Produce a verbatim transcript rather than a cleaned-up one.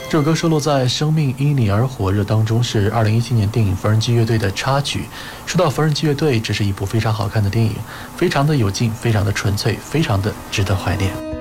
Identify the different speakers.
Speaker 1: 这首歌收录在《生命因你而火热》当中，是二零一七年电影《缝纫机乐队》的插曲。说到缝纫机乐队，这是一部非常好看的电影，非常的有劲，非常的纯粹，非常的值得怀念。